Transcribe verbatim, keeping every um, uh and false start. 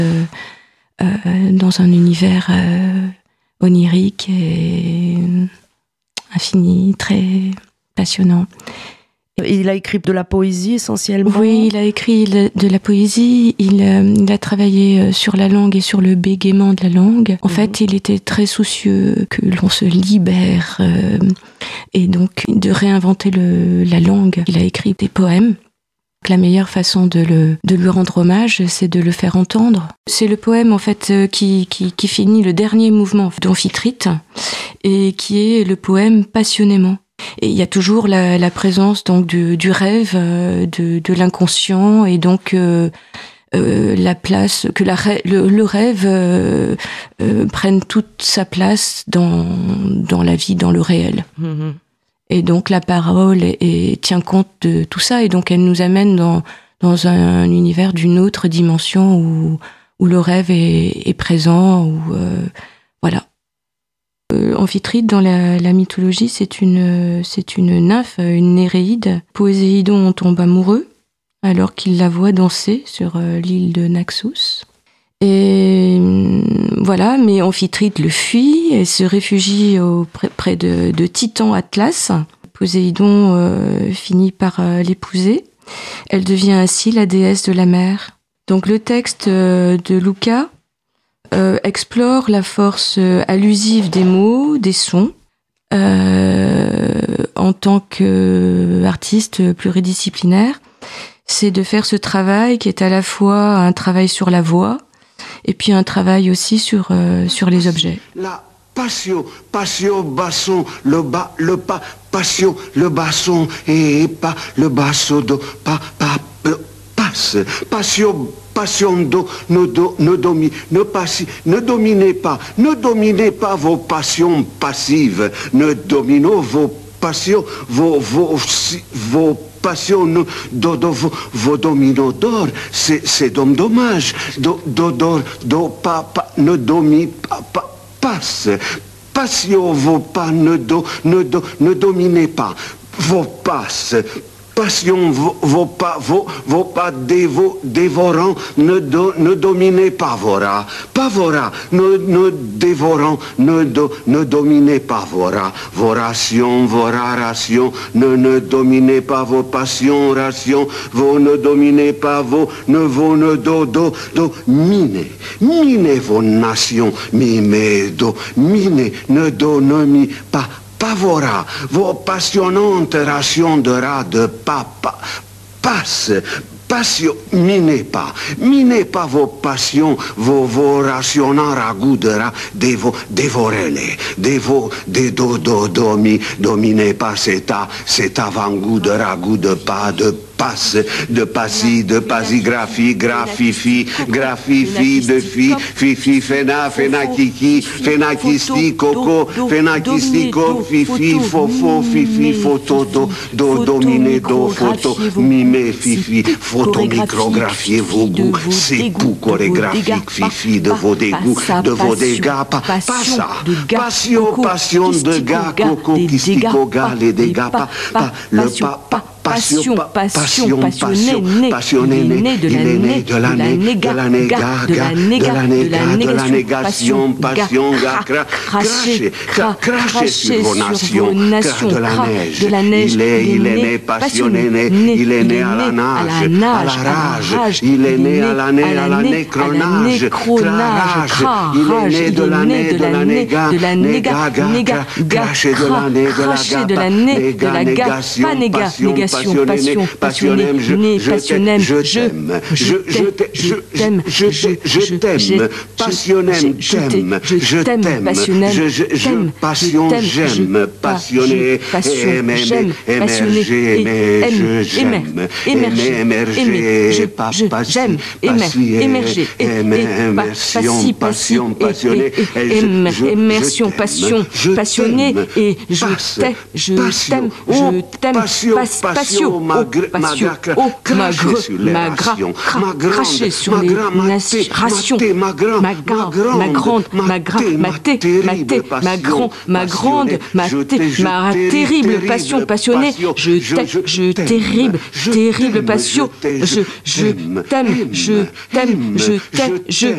euh, euh, dans un univers euh, onirique et infini, très passionnant. Il a écrit de la poésie essentiellement. Oui, il a écrit de la poésie, il, euh, il a travaillé sur la langue et sur le bégaiement de la langue. En mmh. fait, il était très soucieux que l'on se libère euh, et donc de réinventer le, la langue. Il a écrit des poèmes. La meilleure façon de, le, de lui rendre hommage, c'est de le faire entendre. C'est le poème en fait qui, qui, qui finit le dernier mouvement d'Amphitrite et qui est le poème Passionnément. Et il y a toujours la, la présence donc du, du rêve, de, de l'inconscient et donc euh, euh, la place que la, le, le rêve euh, euh, prenne toute sa place dans dans la vie, dans le réel. Mmh. Et donc la parole est, est, tient compte de tout ça et donc elle nous amène dans dans un, un univers d'une autre dimension où où le rêve est, est présent, où euh, voilà. Euh, Amphitrite, dans la, la mythologie, c'est une, c'est une nymphe, une Néréide. Poséidon en tombe amoureux alors qu'il la voit danser sur euh, l'île de Naxos. Et euh, voilà, mais Amphitrite le fuit et se réfugie au, près, près de, de Titan Atlas. Poséidon euh, finit par euh, l'épouser. Elle devient ainsi la déesse de la mer. Donc le texte euh, de Luca Euh, explore la force euh, allusive des mots, des sons, euh, en tant qu'artiste pluridisciplinaire. C'est de faire ce travail qui est à la fois un travail sur la voix et puis un travail aussi sur, euh, sur les objets. La passion, passion, basson, le bas, le pas, passion, le basson, et pas, le basso, do, pas, pas, passe, passion, passion do, ne, do, ne, domi, ne, passi, ne dominez pas, ne dominez pas vos passions passives, ne dominez vos passions, vos, vos, vos passions, do, do, vos, vos dominos d'or, c'est, c'est dommage, do, do, do, do, pas, pas, ne domi, pas, pas, passe, passion, vos pas, ne, do, ne, do, ne dominez pas, vos passes, passion, vos, vos pas, vos, vos pas dévo, dévorants, ne, do, ne dominez pas vos rats, pas vos rats, ne, ne dévorant, ne, do, ne dominez pas vos rats, vos rations, vos rations, ne, ne dominez pas vos passions, rations, vos ne dominez pas vos, ne vos, ne do, do, do, minez, minez vos nations, mimez, do, minez, ne do, ne mi, pas, pas vos rats, vos passionnantes rations de rats de papa, passe, passion, minez pas, minez pas vos passions, vos, vos rationnants ragoûts de rats, dévo, dévorez-les, dévo, des do, do, domi, dominez pas cet a, cet avant-goût de ragoût de pas, de passe, de passi, de pasigraphie, graphifi, graphifi, de fi, fifi, fena, fenakiki, fenakisti, coco, fenakistico, fifi, fofo, fifi, photo, do, do, dominé, do, photo, mimé, fifi, photo, micrographier vos goûts, c'est goûts chorégraphiques, fifi, de vos dégoûts, de vos dégâts, pas, pas ça, passion, passion de gars, coco, kistico, gars, les dégâts, pas, pas, le pas, pas, Passion, passion, passionné, né, passionné, né, de la né, de la né, de la néga, de la néga, de la négation, passion, cracher, cracher sur vos nations, de la neige, de la neige, il est, il est né, passionné, né, il est né à la nage, à la rage, il est né à la né, à la nécronage, crage, il est né de la né, de la néga, de la néga, cracher de la né, de la né, de la négation, passion, passion, passionné, je, passionné, je t'aime, je, je, je t'aime, je, je t'aime, passionné, t'aime, je t'aime, passionné, je, je, je, passion, j'aime, passionné, aimer, émerger, aimer, je, j'aime, aimer, émerger, j'aime, aimer, émerger, émersion, passion, passionné, immersion, passion, passionné, et je t'aime, je t'aime, je t'aime, passion, passion, ma gr, oh, ma gr, ma gr, cracher sur les rations, ma grande, ma grande, ma grande, ma té, ma té, ma grand, ma grande, ma té, ma terrible passion passionnée, je t'aime, je terrible, terrible passion, je, je t'aime, je t'aime, je t'aime, je